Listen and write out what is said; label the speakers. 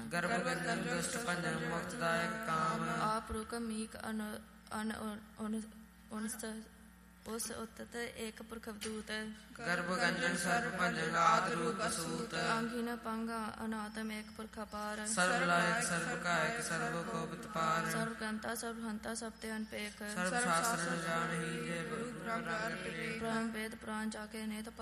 Speaker 1: ਗਰਭ ਗੰਜਨ ਦੁਸ਼ਟ ਭੰਜਨ ਮੁਕਤਦਾਇਕ ਕਾਮ।
Speaker 2: ਆਪ ਰੁਕ ਮੀਕ ਉਸ ਉਤਤ ਏਕ ਪੁਰਖ ਅਵਧੂਤ।
Speaker 1: ਗਰਭ ਗੰਜਨ ਸਰਬ ਭੰਜਨ ਆਦਿ ਰੂਪ ਸੂਤ।
Speaker 2: ਆਂਗੀਨ ਪੰਗ ਅਨਾਤਮ ਏਕ ਪੁਰਖ ਅਪਾਰ।
Speaker 1: ਸਰਬ ਲਾਇਕ ਸਰਬ ਕਾਇਕ ਸਰਬ ਕੋਪਿਤ ਪਾਰ।
Speaker 2: ਸਰਬ ਗੰਤਾ ਸਰਬ ਹੰਤਾ ਸਭ ਤੇ ਅਨਪੇਖ।
Speaker 1: ਸਰਬ ਸ਼ਾਸਤਰ ਜਾਣਹੀ ਜੇ
Speaker 2: ਬ੍ਰਹਮ ਵੇਦ ਪੁਰਾਨ ਜਾਕੇ ਨੇਤ